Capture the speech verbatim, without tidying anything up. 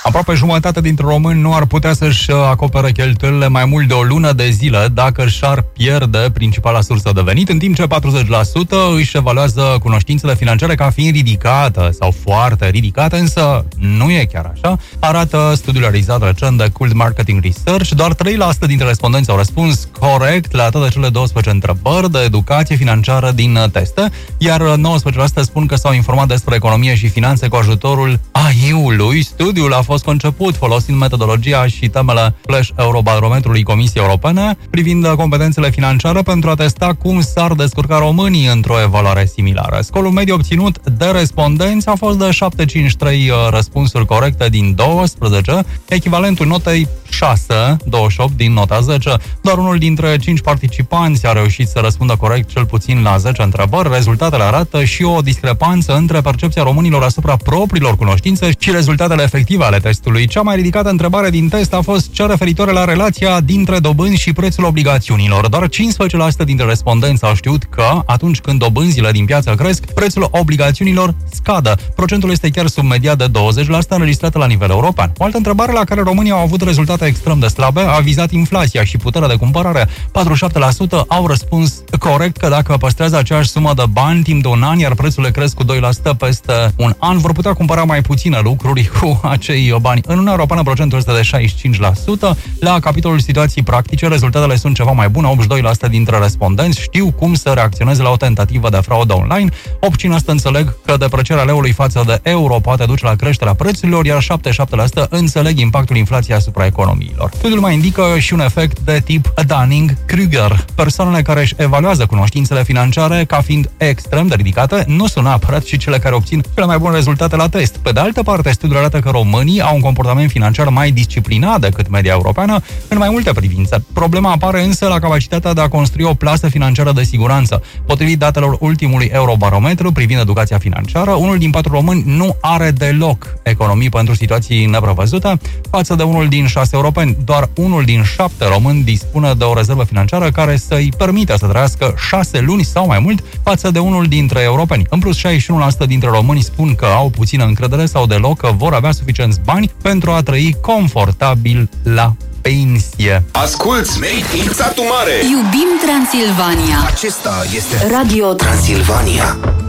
Aproape jumătate dintre români nu ar putea să-și acopere cheltuielile mai mult de o lună de zile dacă și-ar pierde principala sursă de venit, în timp ce patruzeci la sută își evaluează cunoștințele financiare ca fiind ridicată sau foarte ridicată, însă nu e chiar așa. Arată studiul realizat recent de Cult Marketing Research. Doar trei la sută dintre respondenți au răspuns corect la toate cele douăsprezece întrebări de educație financiară din teste, iar nouăsprezece la sută spun că s-au informat despre economie și finanțe cu ajutorul A I-ului. Studiul a fost conceput folosind metodologia și temele Flash Eurobarometrului Comisiei Europene privind competențele financiare pentru a testa cum s-ar descurca românii într-o evaluare similară. Scorul mediu obținut de respondenți a fost de șapte virgulă cincizeci și trei răspunsuri corecte din douăsprezece, echivalentul notei șase, douăzeci și opt din nota zece. Doar unul dintre cinci participanți a reușit să răspundă corect cel puțin la zece întrebări. Rezultatele arată și o discrepanță între percepția românilor asupra propriilor cunoștințe și rezultatele efective ale testului. Cea mai ridicată întrebare din test a fost cea referitoare la relația dintre dobânzi și prețul obligațiunilor. Doar cincisprezece la sută dintre respondenți au știut că atunci când dobânzile din piață cresc, prețul obligațiunilor scade. Procentul este chiar sub media de douăzeci la sută înregistrată la nivel european. O altă întrebare la care românii au avut rezultate extrem de slabe a vizat inflația și puterea de cumpărare. patruzeci și șapte la sută au răspuns corect că dacă păstrează aceeași sumă de bani timp de un an, iar prețurile cresc cu doi la sută peste un an, vor putea cumpăra mai puține lucruri cu acei bani. În Uniunea Europeană procentul este de șaizeci și cinci la sută. La capitolul situații practice, rezultatele sunt ceva mai bune. optzeci și doi la sută dintre respondenți știu cum să reacționeze la o tentativă de fraudă online. optzeci și cinci la sută înțeleg că deprecierea leului față de euro poate duce la creșterea prețurilor, iar șaptezeci și șapte la sută înțeleg impactul inflației asupra economiilor. Studiul mai indică și un efect de tip Dunning-Kruger. Persoanele care își evaluează cunoștințele financiare ca fiind extrem de ridicate nu sunt neapărat și cele care obțin cele mai bune rezultate la test. Pe de altă parte, studiul arată că românii au un comportament financiar mai disciplinat decât media europeană în mai multe privințe. Problema apare însă la capacitatea de a construi o plasă financiară de siguranță. Potrivit datelor ultimului Eurobarometru privind educația financiară, unul din patru români nu are deloc economii pentru situații neprevăzute, față de unul din șase europeni. Doar unul din șapte români dispune de o rezervă financiară care să-i permite să trăiască șase luni sau mai mult, față de unul dintre europeni. În plus, șaizeci și unu la sută dintre români spun că au puțină încredere sau deloc că vor avea suficienți bani pentru a trăi confortabil la pensie. Asculți Made in Satu Mare! Iubim Transilvania! Acesta este Radio Transilvania.